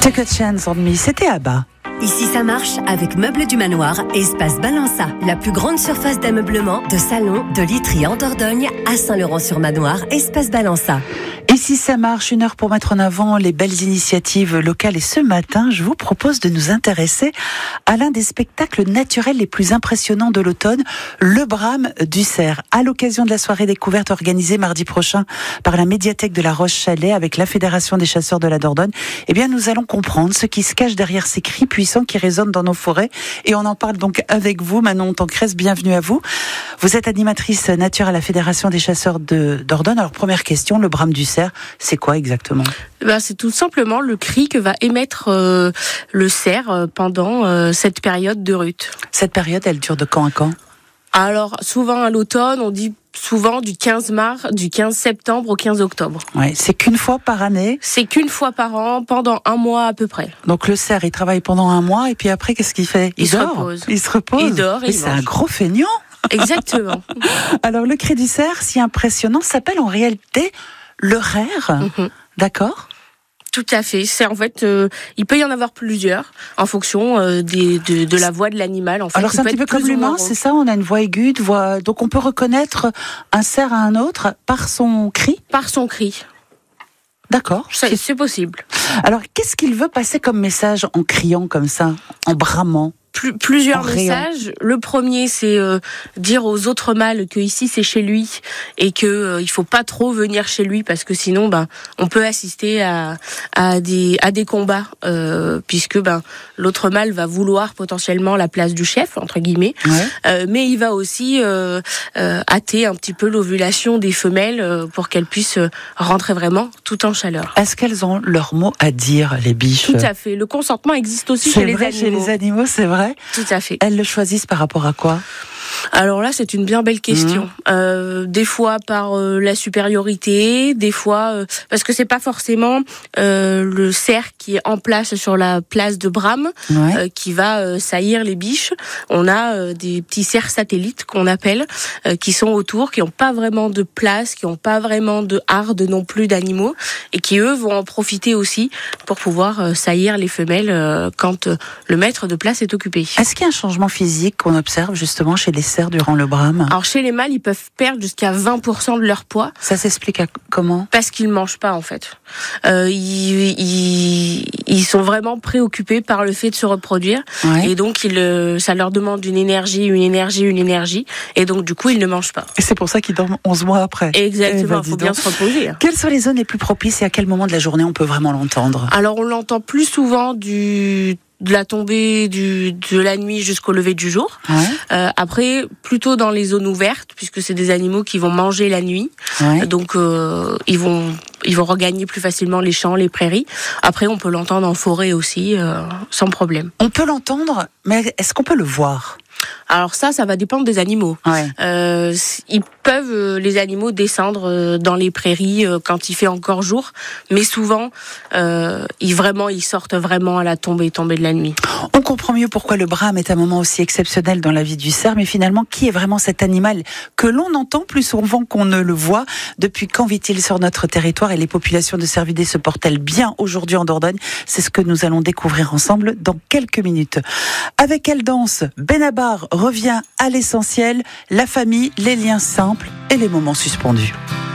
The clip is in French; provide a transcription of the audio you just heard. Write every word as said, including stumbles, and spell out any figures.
Take a chance on me, c'était Abba. Ici ça marche avec Meubles du Manoir et Espace Balança, la plus grande surface d'ameublement, de salon, de literie en Dordogne à Saint-Laurent-sur-Manoir, Espace Balança. Et si ça marche, une heure pour mettre en avant les belles initiatives locales. Et ce matin, je vous propose de nous intéresser à l'un des spectacles naturels les plus impressionnants de l'automne, le Brame du Cerf. À l'occasion de la soirée découverte organisée mardi prochain par la médiathèque de la Roche-Chalais avec la Fédération des chasseurs de la Dordogne, eh bien, nous allons comprendre ce qui se cache derrière ces cris puissants qui résonnent dans nos forêts. Et on en parle donc avec vous, Manon Tancresse, bienvenue à vous. Vous êtes animatrice nature à la Fédération des chasseurs de Dordogne. Alors, première question, le Brame du Cerf, c'est quoi exactement ? Ben, c'est tout simplement le cri que va émettre euh, le cerf euh, pendant euh, cette période de rut. Cette période, elle dure de quand à quand ? Alors, souvent à l'automne, on dit souvent du quinze mars, du quinze septembre au quinze octobre. Ouais, c'est qu'une fois par année ? C'est qu'une fois par an, pendant un mois à peu près. Donc le cerf, il travaille pendant un mois et puis après, qu'est-ce qu'il fait ? Il, il dort. se repose. Il se repose. Il dort et Mais il c'est mange. un gros feignant. Exactement. Alors le cri du cerf, si impressionnant, s'appelle en réalité le rère. Mm-hmm. D'accord ? Tout à fait. C'est en fait, euh, il peut y en avoir plusieurs en fonction euh, des, de, de la voix de l'animal. En fait, alors c'est un petit peu comme l'humain, c'est ça ? On a une voix aiguë, une voix... donc on peut reconnaître un cerf à un autre par son cri ? Par son cri. D'accord. C'est, c'est possible. Alors qu'est-ce qu'il veut passer comme message en criant comme ça, en bramant ? Plus, plusieurs messages. Le premier, c'est euh, dire aux autres mâles que ici c'est chez lui et que euh, il faut pas trop venir chez lui parce que sinon, ben, on peut assister à à des à des combats euh, puisque ben l'autre mâle va vouloir potentiellement la place du chef entre guillemets, ouais. euh, mais il va aussi euh, euh, hâter un petit peu l'ovulation des femelles euh, pour qu'elles puissent rentrer vraiment tout en chaleur. Est-ce qu'elles ont leur mot à dire, les biches ? Tout à fait. Le consentement existe aussi c'est chez vrai, les animaux. Chez les animaux, c'est vrai. Tout à fait. Elles le choisissent par rapport à quoi ? Alors là, c'est une bien belle question. Mmh. Euh, des fois par euh, la supériorité, des fois euh, parce que c'est pas forcément euh, le cerf qui est en place sur la place de Brame ouais. euh, qui va euh, saillir les biches. On a euh, des petits cerfs satellites qu'on appelle, euh, qui sont autour, qui n'ont pas vraiment de place, qui n'ont pas vraiment de harde non plus d'animaux, et qui eux vont en profiter aussi pour pouvoir euh, saillir les femelles euh, quand euh, le maître de place est occupé. Est-ce qu'il y a un changement physique qu'on observe justement chez les cerfs durant le brame ? Alors chez les mâles, ils peuvent perdre jusqu'à vingt pour cent de leur poids. Ça s'explique à comment ? Parce qu'ils mangent pas en fait. Euh, ils, ils, ils sont vraiment préoccupés par le fait de se reproduire, ouais. Et donc ils, ça leur demande une énergie, une énergie, une énergie, et donc du coup ils ne mangent pas. Et c'est pour ça qu'ils dorment onze mois après. Exactement, il eh ben, faut bien se reposer. Quelles sont les zones les plus propices et à quel moment de la journée on peut vraiment l'entendre ? Alors on l'entend plus souvent du de la tombée du, de la nuit jusqu'au lever du jour. Ouais. Euh, après, plutôt dans les zones ouvertes, puisque c'est des animaux qui vont manger la nuit. Ouais. Donc, euh, ils vont ils vont regagner plus facilement les champs, les prairies. Après, on peut l'entendre en forêt aussi, euh, sans problème. On peut l'entendre, mais est-ce qu'on peut le voir ? Alors ça, ça va dépendre des animaux. Ouais. Euh, ils peuvent, euh, les animaux, descendre euh, dans les prairies euh, quand il fait encore jour, mais souvent, euh, ils vraiment, ils sortent vraiment à la tombée, tombée de la nuit. On comprend mieux pourquoi le brame est un moment aussi exceptionnel dans la vie du cerf, mais finalement, qui est vraiment cet animal que l'on entend plus souvent qu'on ne le voit ? Depuis quand vit-il sur notre territoire et les populations de cervidés se portent-elles bien aujourd'hui en Dordogne ? C'est ce que nous allons découvrir ensemble dans quelques minutes. Avec Elle danse, Benabar revient à l'essentiel, la famille, les liens simples et les moments suspendus.